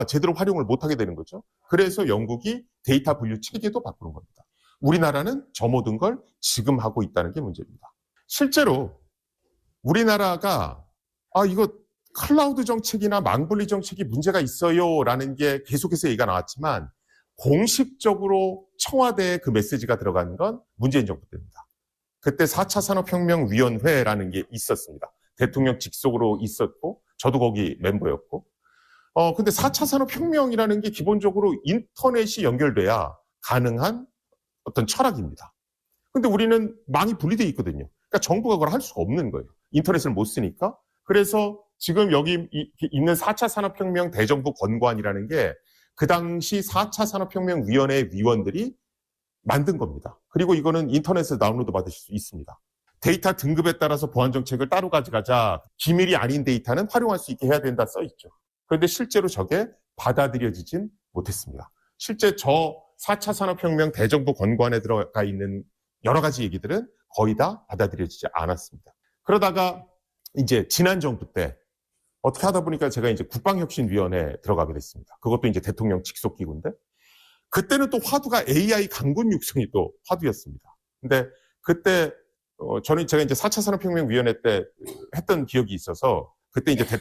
제대로 활용을 못하게 되는 거죠. 그래서 영국이 데이터 분류 체계도 바꾸는 겁니다. 우리나라는 저 모든 걸 지금 하고 있다는 게 문제입니다. 실제로 우리나라가 이거 클라우드 정책이나 망분리 정책이 문제가 있어요 라는 게 계속해서 얘기가 나왔지만 공식적으로 청와대에 그 메시지가 들어간 건 문재인 정부 때입니다. 그때 4차 산업혁명위원회라는 게 있었습니다. 대통령 직속으로 있었고 저도 거기 멤버였고 근데 4차 산업혁명이라는 게 기본적으로 인터넷이 연결돼야 가능한 어떤 철학입니다. 근데 우리는 망이 분리되어 있거든요. 그러니까 정부가 그걸 할 수가 없는 거예요. 인터넷을 못 쓰니까. 그래서 지금 여기 있는 4차 산업혁명 대정부 권고안이라는 게 그 당시 4차 산업혁명위원회 위원들이 만든 겁니다. 그리고 이거는 인터넷에서 다운로드 받으실 수 있습니다. 데이터 등급에 따라서 보안 정책을 따로 가져가자. 기밀이 아닌 데이터는 활용할 수 있게 해야 된다 써 있죠. 그런데 실제로 저게 받아들여지진 못했습니다. 실제 저 4차 산업혁명 대정부 권고안에 들어가 있는 여러 가지 얘기들은 거의 다 받아들여지지 않았습니다. 그러다가 이제 지난 정부 때 어떻게 하다 보니까 제가 이제 국방혁신위원회에 들어가게 됐습니다. 그것도 이제 대통령 직속 기구인데 그때는 또 화두가 AI 강군 육성이 또 화두였습니다. 근데 그때 제가 이제 4차 산업혁명위원회 때 했던 기억이 있어서 그때 이제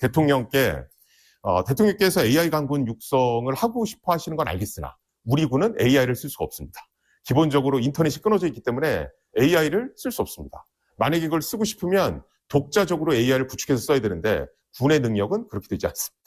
대통령께서 AI 강군 육성을 하고 싶어 하시는 건 알겠으나 우리 군은 AI를 쓸 수가 없습니다. 기본적으로 인터넷이 끊어져 있기 때문에 AI를 쓸 수 없습니다. 만약에 이걸 쓰고 싶으면 독자적으로 AI를 구축해서 써야 되는데 군의 능력은 그렇게 되지 않습니다.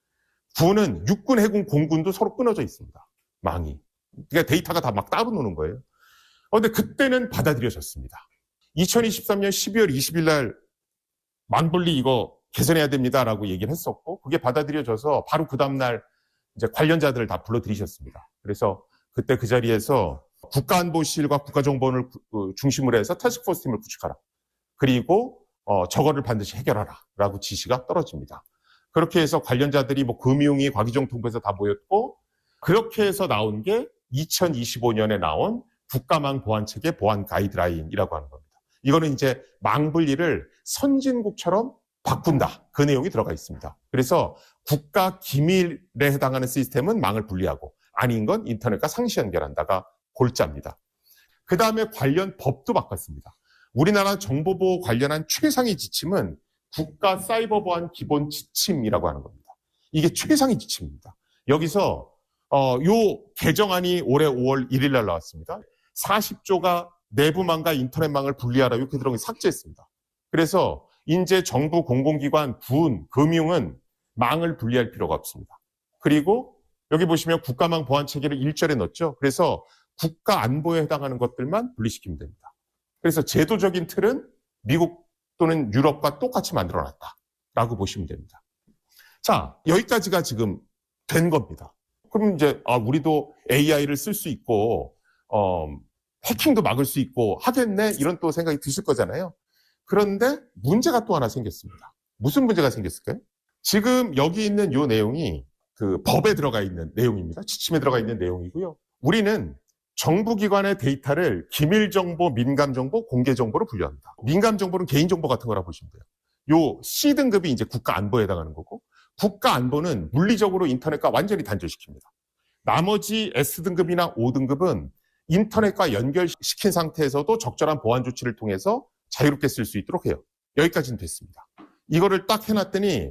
군은 육군, 해군, 공군도 서로 끊어져 있습니다. 망이. 그러니까 데이터가 다 막 따로 노는 거예요. 근데 그때는 받아들여졌습니다. 2023년 12월 20일 날 망분리 이거 개선해야 됩니다라고 얘기를 했었고 그게 받아들여져서 바로 그 다음날 이제 관련자들을 다 불러들이셨습니다. 그래서 그때 그 자리에서 국가안보실과 국가정보원을 중심으로 해서 태스크포스 팀을 구축하라. 그리고 저거를 반드시 해결하라 라고 지시가 떨어집니다. 그렇게 해서 관련자들이 금융위, 과기정통부에서 다 모였고 그렇게 해서 나온 게 2025년에 나온 국가망 보안체계 보안 가이드라인이라고 하는 겁니다. 이거는 이제 망분리를 선진국처럼 바꾼다. 그 내용이 들어가 있습니다. 그래서 국가 기밀에 해당하는 시스템은 망을 분리하고 아닌 건 인터넷과 상시 연결한다가 골자입니다. 그 다음에 관련 법도 바꿨습니다. 우리나라 정보보호 관련한 최상위 지침은 국가 사이버 보안 기본 지침이라고 하는 겁니다. 이게 최상위 지침입니다. 여기서 요 개정안이 올해 5월 1일 날 나왔습니다. 40조가 내부망과 인터넷망을 분리하라 이렇게 들어온 게 삭제했습니다. 그래서 이제 정부 공공기관, 군, 금융은 망을 분리할 필요가 없습니다. 그리고 여기 보시면 국가망 보안 체계를 1절에 넣었죠. 그래서 국가 안보에 해당하는 것들만 분리시키면 됩니다. 그래서 제도적인 틀은 미국 또는 유럽과 똑같이 만들어놨다라고 보시면 됩니다. 자, 여기까지가 지금 된 겁니다. 그럼 이제 우리도 AI를 쓸 수 있고 해킹도 막을 수 있고 하겠네 이런 또 생각이 드실 거잖아요. 그런데 문제가 또 하나 생겼습니다. 무슨 문제가 생겼을까요? 지금 여기 있는 이 내용이 그 법에 들어가 있는 내용입니다. 지침에 들어가 있는 내용이고요. 우리는 정부기관의 데이터를 기밀정보, 민감정보, 공개정보로 분류합니다. 민감정보는 개인정보 같은 거라 보시면 돼요. 요 C등급이 이제 국가안보에 해당하는 거고 국가안보는 물리적으로 인터넷과 완전히 단절시킵니다. 나머지 S등급이나 O등급은 인터넷과 연결시킨 상태에서도 적절한 보안 조치를 통해서 자유롭게 쓸 수 있도록 해요. 여기까지는 됐습니다. 이거를 딱 해놨더니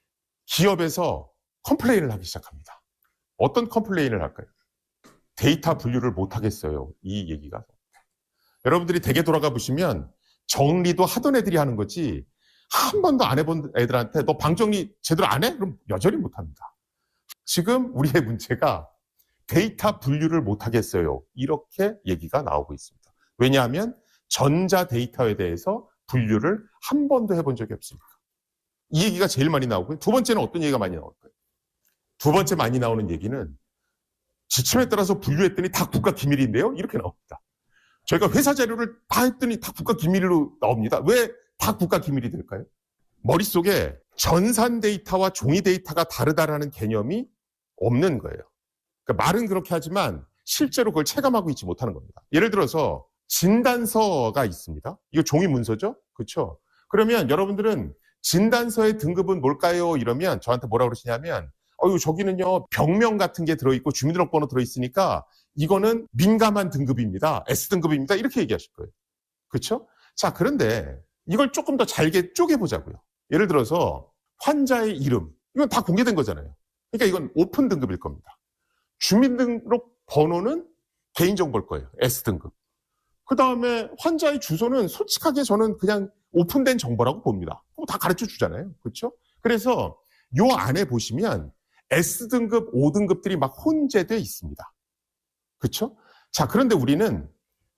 기업에서 컴플레인을 하기 시작합니다. 어떤 컴플레인을 할까요? 데이터 분류를 못하겠어요. 이 얘기가. 여러분들이 댁에 돌아가 보시면 정리도 하던 애들이 하는 거지 한 번도 안 해본 애들한테 너 방정리 제대로 안 해? 그럼 여전히 못합니다. 지금 우리의 문제가 데이터 분류를 못하겠어요. 이렇게 얘기가 나오고 있습니다. 왜냐하면 전자 데이터에 대해서 분류를 한 번도 해본 적이 없으니까. 이 얘기가 제일 많이 나오고요. 두 번째는 어떤 얘기가 많이 나올까요? 두 번째 많이 나오는 얘기는 지침에 따라서 분류했더니 다 국가 기밀인데요? 이렇게 나옵니다. 저희가 회사 자료를 다 했더니 다 국가 기밀로 나옵니다. 왜 다 국가 기밀이 될까요? 머릿속에 전산 데이터와 종이 데이터가 다르다라는 개념이 없는 거예요. 그러니까 말은 그렇게 하지만 실제로 그걸 체감하고 있지 못하는 겁니다. 예를 들어서 진단서가 있습니다. 이거 종이 문서죠? 그렇죠? 그러면 여러분들은 진단서의 등급은 뭘까요? 이러면 저한테 뭐라고 그러시냐면 저기는요, 병명 같은 게 들어있고 주민등록번호 들어있으니까 이거는 민감한 등급입니다. S등급입니다. 이렇게 얘기하실 거예요. 그렇죠? 자, 그런데 이걸 조금 더 잘게 쪼개보자고요. 예를 들어서 환자의 이름, 이건 다 공개된 거잖아요. 그러니까 이건 오픈 등급일 겁니다. 주민등록번호는 개인정보일 거예요. S등급. 그 다음에 환자의 주소는 솔직하게 저는 그냥 오픈된 정보라고 봅니다. 다 가르쳐 주잖아요. 그렇죠? 그래서 요 안에 보시면 S등급, 5등급들이 막 혼재되어 있습니다. 그렇죠? 자, 그런데 우리는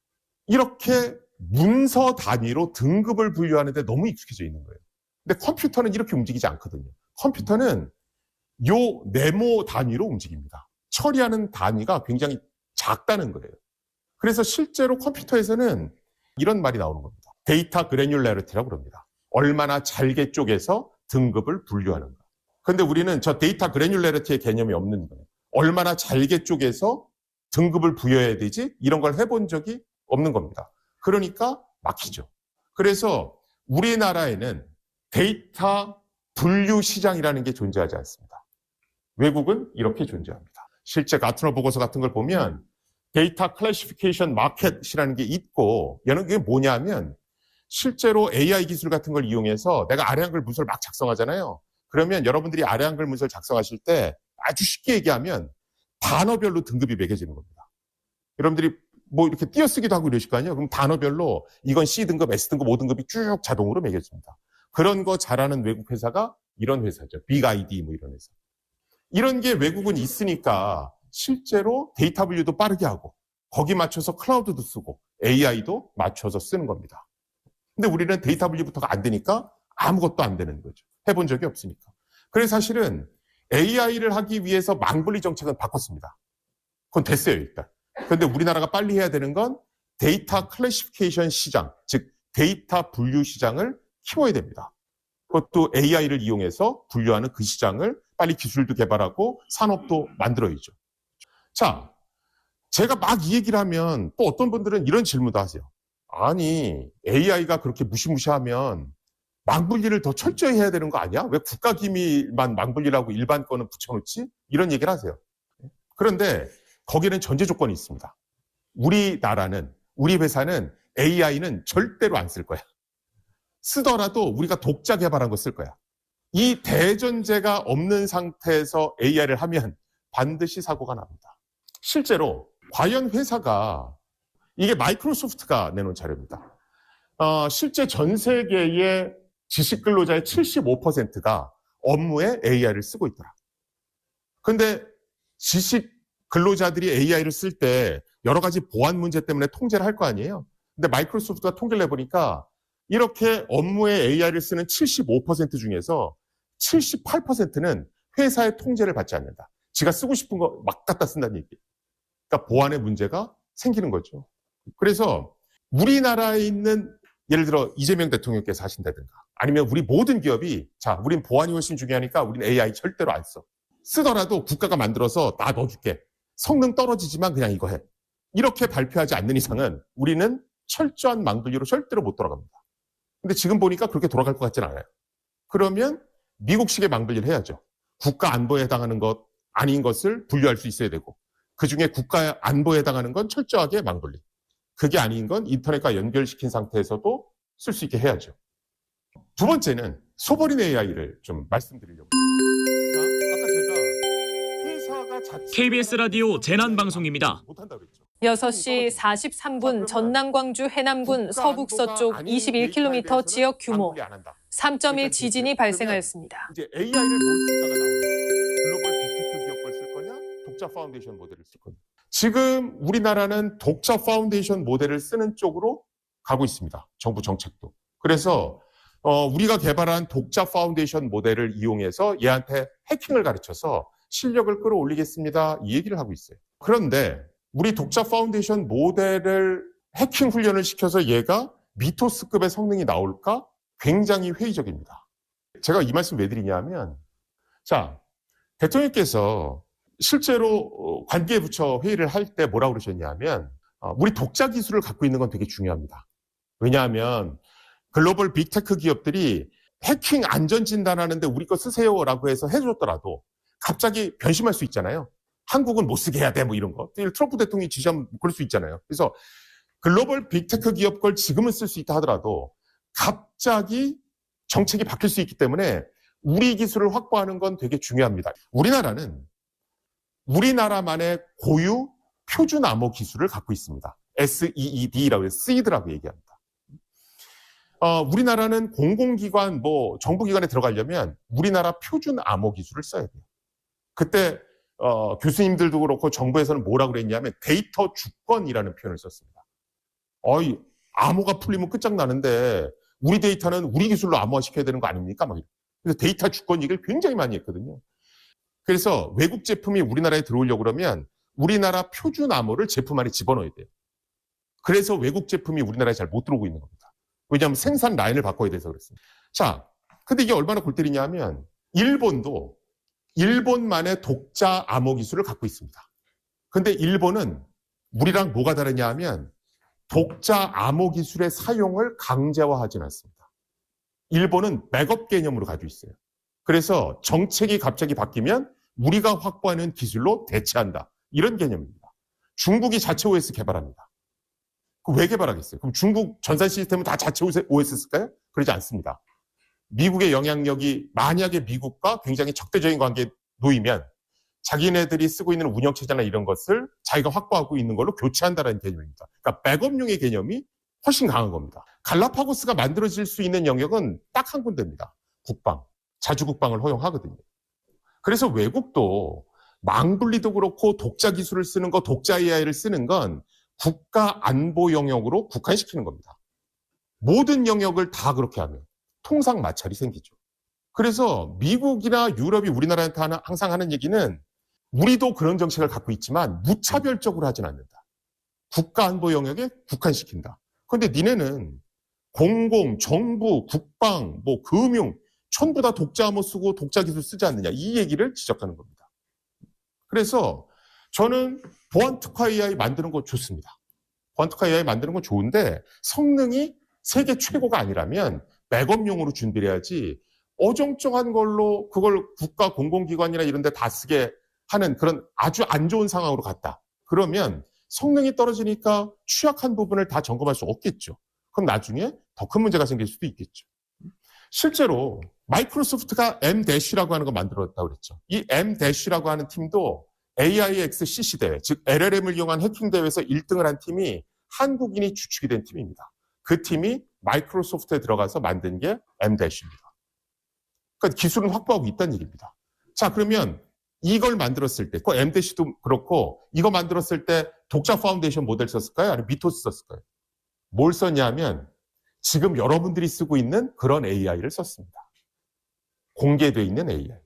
이렇게 문서 단위로 등급을 분류하는데 너무 익숙해져 있는 거예요. 근데 컴퓨터는 이렇게 움직이지 않거든요. 컴퓨터는 요 네모 단위로 움직입니다. 처리하는 단위가 굉장히 작다는 거예요. 그래서 실제로 컴퓨터에서는 이런 말이 나오는 겁니다. 데이터 그래뉴라리티라고 그럽니다. 얼마나 잘게 쪼개서 등급을 분류하는가. 그런데 우리는 저 데이터 그래뉴라리티의 개념이 없는 거예요. 얼마나 잘게 쪼개서 등급을 부여해야 되지? 이런 걸 해본 적이 없는 겁니다. 그러니까 막히죠. 그래서 우리나라에는 데이터 분류 시장이라는 게 존재하지 않습니다. 외국은 이렇게 존재합니다. 실제 가트너 보고서 같은 걸 보면 데이터 클래시피케이션 마켓이라는 게 있고, 얘는 그게 뭐냐면 실제로 AI 기술 같은 걸 이용해서 내가 아래 한글 문서를 막 작성하잖아요. 그러면 여러분들이 아래 한글 문서를 작성하실 때 아주 쉽게 얘기하면 단어별로 등급이 매겨지는 겁니다. 여러분들이 뭐 이렇게 띄어쓰기도 하고 이러실 거 아니에요? 그럼 단어별로 이건 C등급, S등급, 5등급이 쭉 자동으로 매겨집니다. 그런 거 잘하는 외국 회사가 이런 회사죠. 빅아이디 뭐 이런 회사. 이런 게 외국은 있으니까 실제로 데이터 분류도 빠르게 하고 거기 맞춰서 클라우드도 쓰고 AI도 맞춰서 쓰는 겁니다. 근데 우리는 데이터 분류부터가 안 되니까 아무것도 안 되는 거죠. 해본 적이 없으니까. 그래서 사실은 AI를 하기 위해서 망분리 정책은 바꿨습니다. 그건 됐어요, 일단. 그런데 우리나라가 빨리 해야 되는 건 데이터 클래시피케이션 시장, 즉 데이터 분류 시장을 키워야 됩니다. 그것도 AI를 이용해서 분류하는 그 시장을 빨리 기술도 개발하고 산업도 만들어야죠. 자, 제가 막 이 얘기를 하면 또 어떤 분들은 이런 질문도 하세요. 아니, AI가 그렇게 무시무시하면 망분리를 더 철저히 해야 되는 거 아니야? 왜 국가기밀만 망분리라고 일반 거는 붙여놓지? 이런 얘기를 하세요. 그런데 거기는 전제 조건이 있습니다. 우리나라는, 우리 회사는 AI는 절대로 안 쓸 거야. 쓰더라도 우리가 독자 개발한 거 쓸 거야. 이 대전제가 없는 상태에서 AI를 하면 반드시 사고가 납니다. 실제로 과연 회사가, 이게 마이크로소프트가 내놓은 자료입니다. 실제 전 세계의 지식 근로자의 75%가 업무에 AI를 쓰고 있더라. 그런데 지식 근로자들이 AI를 쓸 때 여러 가지 보안 문제 때문에 통제를 할 거 아니에요. 근데 마이크로소프트가 통계를 내보니까 이렇게 업무에 AI를 쓰는 75% 중에서 78%는 회사의 통제를 받지 않는다. 지가 쓰고 싶은 거 막 갖다 쓴다는 얘기. 그러니까 보안의 문제가 생기는 거죠. 그래서 우리나라에 있는 예를 들어 이재명 대통령께서 하신다든가 아니면 우리 모든 기업이 자, 우린 보안이 훨씬 중요하니까 우린 AI 절대로 안 써. 쓰더라도 국가가 만들어서 나 넣어줄게. 성능 떨어지지만 그냥 이거 해. 이렇게 발표하지 않는 이상은 우리는 철저한 망분리로 절대로 못 돌아갑니다. 근데 지금 보니까 그렇게 돌아갈 것 같지는 않아요. 그러면 미국식의 망분리를 해야죠. 국가 안보에 해당하는 것 아닌 것을 분류할 수 있어야 되고 그중에 국가 안보에 해당하는 건 철저하게 망분리. 그게 아닌 건 인터넷과 연결시킨 상태에서도 쓸 수 있게 해야죠. 두 번째는 소버린 AI를 좀 말씀드리려고. KBS 라디오 재난방송입니다. 6시 43분 전남 광주 해남군 서북서쪽 21km 지역 규모 3.1 지진이 발생하였습니다. 이제 AI를 뭘 쓸까가 나옵니다. 글로벌 빅테크 기업 걸 쓸 거냐? 독자 파운데이션 모델을 쓸 거냐? 지금 우리나라는 독자 파운데이션 모델을 쓰는 쪽으로 가고 있습니다. 정부 정책도. 그래서 우리가 개발한 독자 파운데이션 모델을 이용해서 얘한테 해킹을 가르쳐서 실력을 끌어올리겠습니다. 이 얘기를 하고 있어요. 그런데 우리 독자 파운데이션 모델을 해킹 훈련을 시켜서 얘가 미토스급의 성능이 나올까? 굉장히 회의적입니다. 제가 이 말씀 왜 드리냐면 자, 대통령께서 실제로 관계부처 회의를 할 때 뭐라고 그러셨냐면 우리 독자 기술을 갖고 있는 건 되게 중요합니다. 왜냐하면 글로벌 빅테크 기업들이 해킹 안전 진단하는데 우리 거 쓰세요라고 해서 해줬더라도 갑자기 변심할 수 있잖아요. 한국은 못 쓰게 해야 돼, 뭐 이런 거. 트럼프 대통령이 지시하면 그럴 수 있잖아요. 그래서 글로벌 빅테크 기업 걸 지금은 쓸 수 있다 하더라도 갑자기 정책이 바뀔 수 있기 때문에 우리 기술을 확보하는 건 되게 중요합니다. 우리나라는 우리나라만의 고유 표준 암호 기술을 갖고 있습니다. SEED라고 해서 SEED라고 얘기합니다. 우리나라는 공공기관, 정부기관에 들어가려면 우리나라 표준 암호 기술을 써야 돼요. 그때 교수님들도 그렇고 정부에서는 뭐라고 그랬냐면 데이터 주권이라는 표현을 썼습니다. 암호가 풀리면 끝장나는데 우리 데이터는 우리 기술로 암호화시켜야 되는 거 아닙니까? 그래서 데이터 주권 얘기를 굉장히 많이 했거든요. 그래서 외국 제품이 우리나라에 들어오려고 그러면 우리나라 표준 암호를 제품 안에 집어넣어야 돼요. 그래서 외국 제품이 우리나라에 잘 못 들어오고 있는 겁니다. 왜냐하면 생산 라인을 바꿔야 돼서 그렇습니다. 자, 근데 이게 얼마나 골 때리냐 하면 일본도 일본만의 독자 암호 기술을 갖고 있습니다. 근데 일본은 우리랑 뭐가 다르냐 하면 독자 암호 기술의 사용을 강제화하지는 않습니다. 일본은 백업 개념으로 가지고 있어요. 그래서 정책이 갑자기 바뀌면 우리가 확보하는 기술로 대체한다. 이런 개념입니다. 중국이 자체 OS 개발합니다. 왜 개발하겠어요? 그럼 중국 전산 시스템은 다 자체 OS 쓸까요? 그러지 않습니다. 미국의 영향력이 만약에 미국과 굉장히 적대적인 관계에 놓이면 자기네들이 쓰고 있는 운영체제나 이런 것을 자기가 확보하고 있는 걸로 교체한다는 개념입니다. 그러니까 백업용의 개념이 훨씬 강한 겁니다. 갈라파고스가 만들어질 수 있는 영역은 딱 한 군데입니다. 국방. 자주국방을 허용하거든요. 그래서 외국도 망분리도 그렇고 독자 기술을 쓰는 거, 독자 AI를 쓰는 건 국가 안보 영역으로 국한시키는 겁니다. 모든 영역을 다 그렇게 하면 통상 마찰이 생기죠. 그래서 미국이나 유럽이 우리나라한테 항상 하는 얘기는 우리도 그런 정책을 갖고 있지만 무차별적으로 하진 않는다. 국가 안보 영역에 국한시킨다. 그런데 니네는 공공, 정부, 국방, 금융 전부 다 독자 암호 쓰고 독자 기술 쓰지 않느냐. 이 얘기를 지적하는 겁니다. 그래서 저는 보안 특화 AI 만드는 거 좋습니다. 보안 특화 AI 만드는 건 좋은데 성능이 세계 최고가 아니라면 백업용으로 준비를 해야지 어정쩡한 걸로 그걸 국가 공공기관이나 이런 데 다 쓰게 하는 그런 아주 안 좋은 상황으로 갔다. 그러면 성능이 떨어지니까 취약한 부분을 다 점검할 수 없겠죠. 그럼 나중에 더 큰 문제가 생길 수도 있겠죠. 실제로 마이크로소프트가 M-라고 하는 거 만들었다고 그랬죠. 이 M-라고 하는 팀도 AIXCC 대회, 즉 LLM을 이용한 해킹 대회에서 1등을 한 팀이 한국인이 주축이 된 팀입니다. 그 팀이 마이크로소프트에 들어가서 만든 게 M-입니다. 그러니까 기술은 확보하고 있다는 얘기입니다. 자, 그러면 이걸 만들었을 때, 그 M-도 그렇고 이거 만들었을 때 독자 파운데이션 모델 썼을까요? 아니면 미토스 썼을까요? 뭘 썼냐면 지금 여러분들이 쓰고 있는 그런 AI를 썼습니다. 공개되어 있는 AI.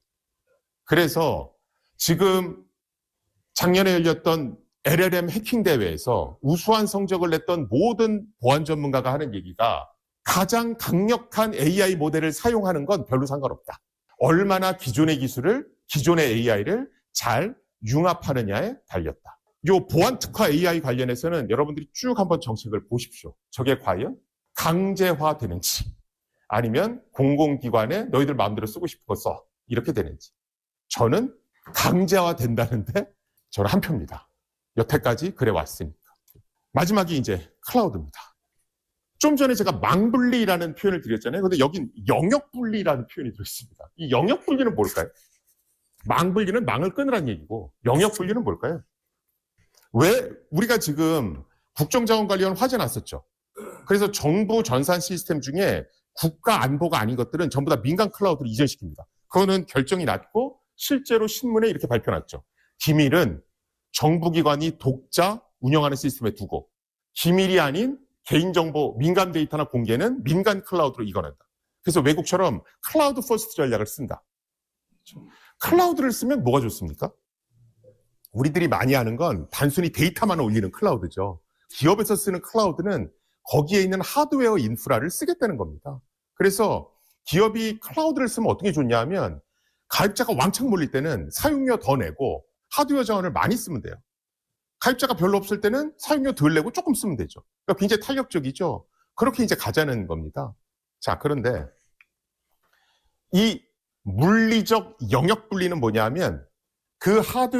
그래서 지금 작년에 열렸던 LLM 해킹 대회에서 우수한 성적을 냈던 모든 보안 전문가가 하는 얘기가 가장 강력한 AI 모델을 사용하는 건 별로 상관없다. 얼마나 기존의 기술을, 기존의 AI를 잘 융합하느냐에 달렸다. 요 보안 특화 AI 관련해서는 여러분들이 쭉 한번 정책을 보십시오. 저게 과연 강제화되는지 아니면 공공기관에 너희들 마음대로 쓰고 싶은 거 써. 이렇게 되는지. 저는 강제화된다는데 저는 한 표입니다. 여태까지 그래 왔으니까. 마지막이 이제 클라우드입니다. 좀 전에 제가 망분리라는 표현을 드렸잖아요. 근데 여긴 영역분리라는 표현이 들어있습니다. 이 영역분리는 뭘까요? 망분리는 망을 끊으라는 얘기고 영역분리는 뭘까요? 왜 우리가 지금 국정자원관리원 화재 났었죠. 그래서 정부 전산 시스템 중에 국가 안보가 아닌 것들은 전부 다 민간 클라우드로 이전시킵니다. 그거는 결정이 났고 실제로 신문에 이렇게 발표났죠. 기밀은 정부기관이 독자 운영하는 시스템에 두고 기밀이 아닌 개인정보, 민간 데이터나 공개는 민간 클라우드로 이관한다. 그래서 외국처럼 클라우드 퍼스트 전략을 쓴다. 클라우드를 쓰면 뭐가 좋습니까? 우리들이 많이 하는 건 단순히 데이터만 올리는 클라우드죠. 기업에서 쓰는 클라우드는 거기에 있는 하드웨어 인프라를 쓰겠다는 겁니다. 그래서 기업이 클라우드를 쓰면 어떤 게 좋냐 하면 가입자가 왕창 몰릴 때는 사용료 더 내고 하드웨어 자원을 많이 쓰면 돼요. 가입자가 별로 없을 때는 사용료 덜 내고 조금 쓰면 되죠. 그러니까 굉장히 탄력적이죠. 그렇게 이제 가자는 겁니다. 자, 그런데 이 물리적 영역 분리는 뭐냐면 그 하드웨어